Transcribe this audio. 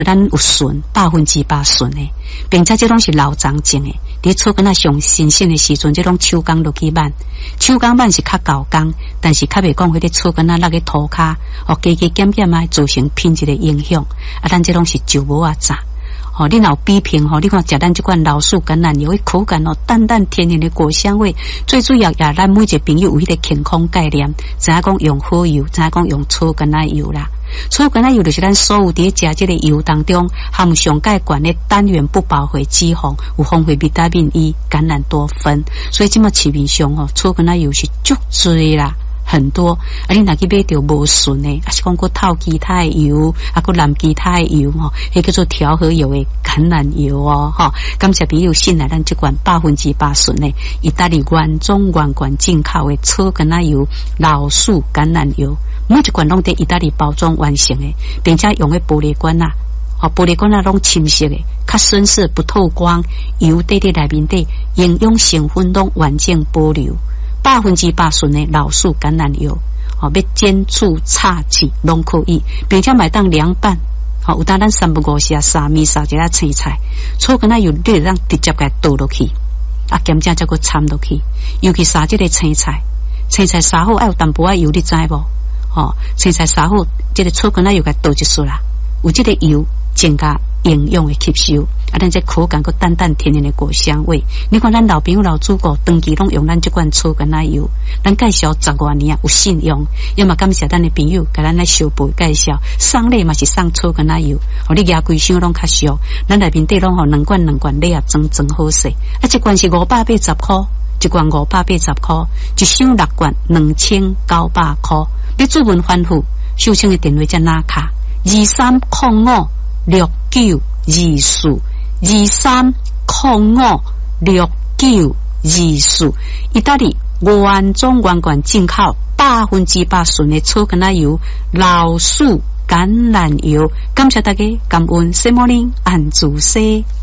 咱有纯100%纯的，并且这拢是老长种的。伫草根上新鲜的时阵，这种手工落去挽，手工挽是较高工，但是较袂讲迄个草根那个涂骹，加减减啊，造成品质的影响。咱这拢是就无啊炸。你若有比拼你看食咱这款老树橄榄油，口感淡淡甜甜的果香味。最主要也咱每一个朋友有迄个健康概念，知影讲用好油，知影讲用草橄榄油啦。草橄榄油就是咱所有伫食这个油当中含上介悬的单元不饱和脂肪，有丰富维他命 E、橄榄多酚，所以即么市面上草橄榄油是足多啦。很多，你若去买到无纯的，还是讲过透其他的油，过染其他的油迄叫做调和油的橄榄油感谢朋友信赖咱这款100%纯的意大利原装原罐进口的草橄榄油、老树橄榄油，每一罐拢在意大利包装完成的，并且用的玻璃罐玻璃罐拢深色的，较深色不透光，油在内面底，营养成分拢完整保留。100%纯的老树橄榄油，要煎煮炒煮拢可以，并且买当凉拌。有当咱3不5时沙米沙一下青菜，草橄榄油你让直接给倒落去，咸正再个掺落去，尤其沙这个青菜沙好要有淡薄仔油，你知无？青菜沙好，这个草橄榄油给倒一束啦，有这个油增加营养的吸收，咱这口感个淡淡甜甜的果香味。你看咱老朋友老祖国长期拢用咱这款草橄榄油，咱介绍10多年有信用，也嘛感谢咱的朋友给咱来小辈介绍，送礼嘛是送草橄榄油，你牙规箱拢较俗，咱内面底拢2罐礼啊装好势，这罐是580块，一罐580块，一箱6罐2900块。你主文反复，收听的电话才拿卡23056924，23056924，意大利原装原罐进口100%纯的草橄榄油、老树橄榄油。感谢大家，感恩 Good morning 安主西。